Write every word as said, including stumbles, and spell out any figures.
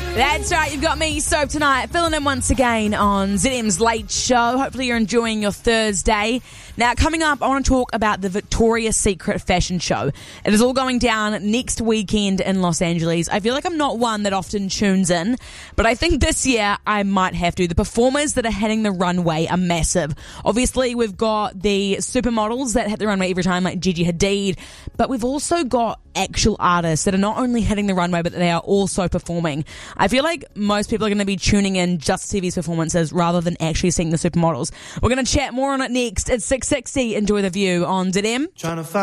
That's right, you've got me, Soap, tonight, filling in once again on Z M's Late Show. Hopefully you're enjoying your Thursday. Now, coming up, I want to talk about the Victoria's Secret fashion show. It is all going down next weekend in Los Angeles. I feel like I'm not one that often tunes in, but I think this year I might have to. The performers that are hitting the runway are massive. Obviously, we've got the supermodels that hit the runway every time, like Gigi Hadid, but we've also got actual artists that are not only hitting the runway, but they are also performing. I feel like most people are going to be tuning in just to see these performances rather than actually seeing the supermodels. We're going to chat more on it next at six sixty. Enjoy the view on Z M.